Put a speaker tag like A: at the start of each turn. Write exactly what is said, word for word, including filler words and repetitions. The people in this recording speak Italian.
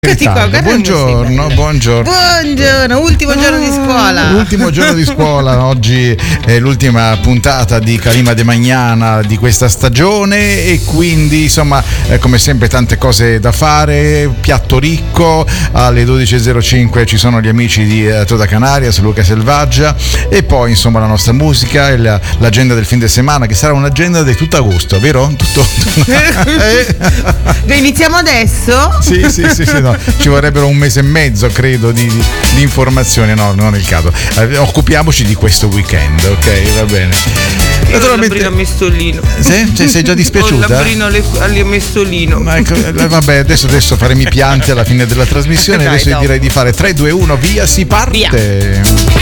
A: Eccoti qua, guarda,
B: buongiorno, buongiorno.
A: Buongiorno, ultimo giorno di scuola.
B: Ultimo giorno di scuola, oggi è l'ultima puntata di Calima de Magnana di questa stagione e quindi insomma eh, come sempre tante cose da fare, piatto ricco, alle dodici e zero cinque ci sono gli amici di eh, Toda Canaria su Luca Selvaggia e poi insomma la nostra musica e la, l'agenda del fin de settimana che sarà un'agenda di tutto agosto, vero? Tutto.
A: Lo iniziamo adesso?
B: Sì, sì, sì, sì, no. Ci vorrebbero un mese e mezzo credo di, di, di informazioni, no, non è il caso. Eh, occupiamoci di questo weekend, ok, va bene.
A: Io naturalmente il lambrino a mestolino.
B: Sì? Cioè, sei già dispiaciuta?
A: Ho il lambrino alle mestolino.
B: Ma ecco, vabbè, adesso, adesso faremo i pianti alla fine della trasmissione.
A: Dai,
B: adesso
A: dopo.
B: direi di fare tre, due, uno, via, si parte.
A: Via.